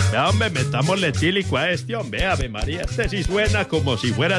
Vea, hombre, metámosle etílico a este, hombre. Ave María, este sí suena como si fuera